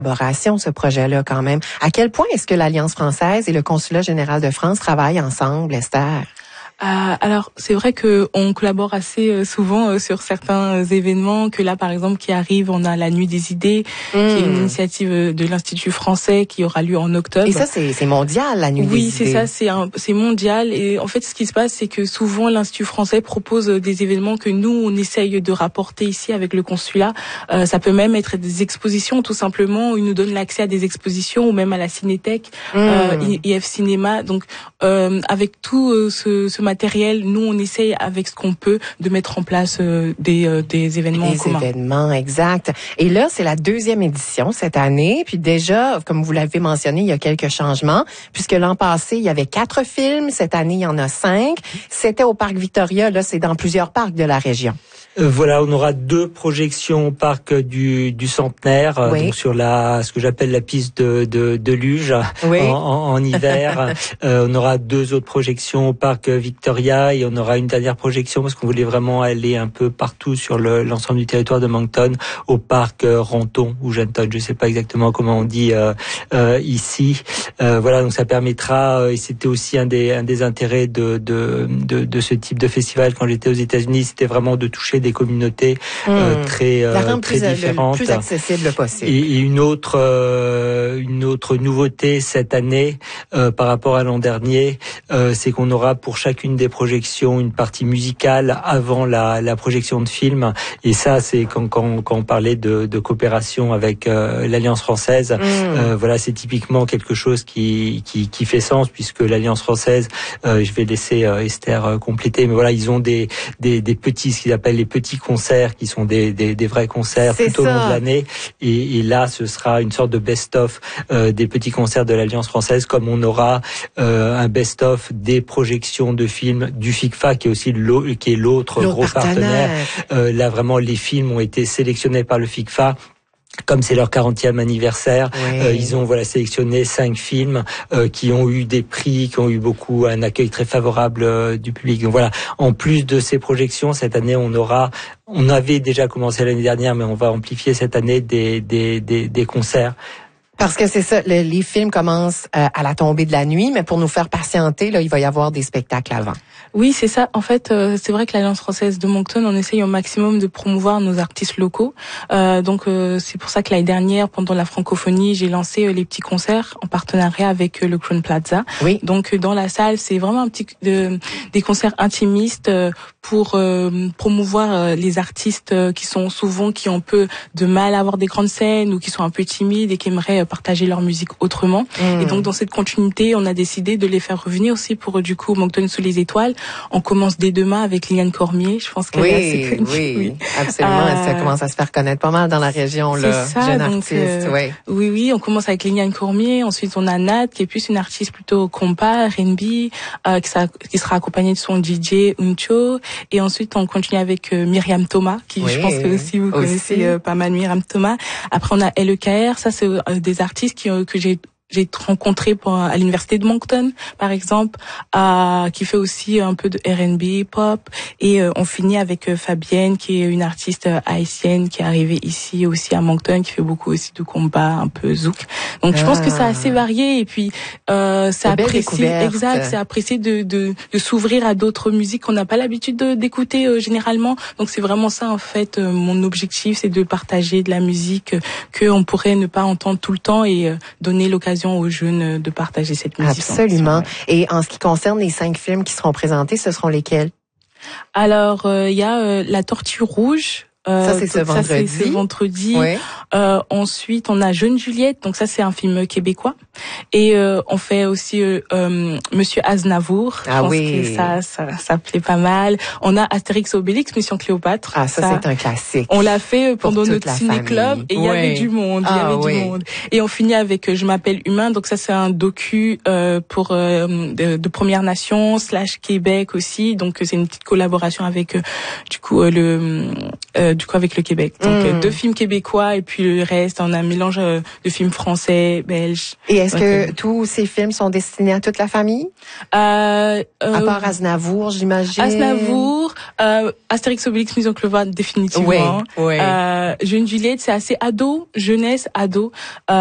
collaboration, ce projet-là, quand même. À quel point est-ce que l'Alliance française et le Consulat général de France travaillent ensemble, Esther? Alors, c'est vrai que on collabore assez souvent sur certains événements. Que là, par exemple, qui arrive, on a la Nuit des idées, qui est une initiative de l'Institut français qui aura lieu en octobre. Et ça, c'est mondial, la Nuit des idées. Oui, c'est ça, c'est mondial. Et en fait, ce qui se passe, c'est que souvent l'Institut français propose des événements que nous, on essaye de rapporter ici avec le consulat. Ça peut même être des expositions, tout simplement, où ils nous donnent l'accès à des expositions, ou même à la Cinétech, IF Cinéma. Donc, avec tout ce matériel, nous on essaye avec ce qu'on peut de mettre en place des événements en commun. Des événements, exact. Et là, c'est la 2e édition cette année. Puis déjà, comme vous l'avez mentionné, il y a quelques changements. Puisque l'an passé, il y avait 4 films. Cette année, il y en a 5. C'était au Parc Victoria. Là, c'est dans plusieurs parcs de la région. Voilà, on aura 2 projections au parc du Centenaire, donc sur ce que j'appelle la piste de luge en hiver. On aura 2 autres projections au parc Victoria et on aura une dernière projection parce qu'on voulait vraiment aller un peu partout sur l'ensemble du territoire de Moncton au parc Renton ou Genton, je sais pas exactement comment on dit ici. Voilà, donc ça permettra, et c'était aussi un des intérêts de ce type de festival quand j'étais aux États-Unis, c'était vraiment de toucher des communautés très différentes, le plus accessible possible. Et une autre nouveauté cette année par rapport à l'an dernier, c'est qu'on aura pour chacune des projections une partie musicale avant la projection de film. Et ça, c'est quand on parlait de coopération avec l'Alliance française. Voilà, c'est typiquement quelque chose qui fait sens puisque l'Alliance française, je vais laisser Esther compléter, mais voilà, ils ont des petits, ce qu'ils appellent les petits concerts qui sont des vrais concerts tout au long de l'année. Et là, ce sera une sorte de best-of des petits concerts de l'Alliance française, comme on aura un best-of des projections de films du FICFA, qui est aussi l'autre gros partenaire. Là, vraiment, les films ont été sélectionnés par le FICFA. Comme c'est leur 40e anniversaire, ils ont sélectionné 5 films qui ont eu des prix, qui ont eu un accueil très favorable du public. Donc voilà, en plus de ces projections, cette année on avait déjà commencé l'année dernière, mais on va amplifier cette année des concerts. Parce que c'est ça, les films commencent à la tombée de la nuit, mais pour nous faire patienter, là, il va y avoir des spectacles avant. Oui, c'est ça. En fait, c'est vrai que l'Alliance française de Moncton, on essaye au maximum de promouvoir nos artistes locaux. Donc, c'est pour ça que l'année dernière, pendant la francophonie, j'ai lancé les petits concerts en partenariat avec le Crown Plaza. Oui. Donc, dans la salle, c'est vraiment des concerts intimistes pour promouvoir les artistes qui ont un peu de mal à avoir des grandes scènes ou qui sont un peu timides et qui aimeraient partager leur musique autrement. Et donc, dans cette continuité, on a décidé de les faire revenir aussi pour, du coup, Moncton sous les étoiles. On commence dès demain avec Liliane Cormier. Je pense qu'elle est assez connue. Oui, absolument. Ça commence à se faire connaître pas mal dans la région, là. C'est ça, jeune donc, artiste, Oui, on commence avec Liliane Cormier. Ensuite, on a Nat, qui est plus une artiste plutôt compas, R&B, qui sera accompagnée de son DJ Uncho. Et ensuite, on continue avec Myriam Thomas, qui je pense que aussi vous connaissez pas mal Myriam Thomas. Après, on a LEKR. Ça, c'est des artistes que j'ai rencontré à l'université de Moncton, par exemple, qui fait aussi un peu de R&B, pop. Et on finit avec Fabienne, qui est une artiste haïtienne qui est arrivée ici aussi à Moncton, qui fait beaucoup aussi de combat, un peu zouk. Donc je pense que c'est assez varié et puis c'est apprécié de s'ouvrir à d'autres musiques qu'on n'a pas l'habitude d'écouter généralement. Donc c'est vraiment ça en fait mon objectif, c'est de partager de la musique que on pourrait ne pas entendre tout le temps et donner l'occasion aux jeunes de partager cette musique. Absolument. Et en ce qui concerne les 5 films qui seront présentés, ce seront lesquels? Alors, il y a La Tortue Rouge. Ça, c'est ce vendredi. Oui. Ensuite, on a Jeune Juliette. Donc ça, c'est un film québécois. Et on fait aussi Monsieur Aznavour. Je pense que ça plaît pas mal. On a Astérix Obélix, Mission Cléopâtre. Ah, ça c'est un classique. On l'a fait pendant notre ciné-club et il y avait du monde. Et on finit avec Je m'appelle Humain. Donc ça, c'est un docu pour de Premières Nations / Québec aussi. Donc c'est une petite collaboration avec avec le Québec. Donc 2 films québécois et puis le reste, on a un mélange de films français, belges. Et est-ce que tous ces films sont destinés à toute la famille? À part Aznavour, j'imagine. Aznavour, Astérix, Obélix, Mise au Clover, définitivement. Oui. Jeune Juliette, c'est assez ado, jeunesse, ado.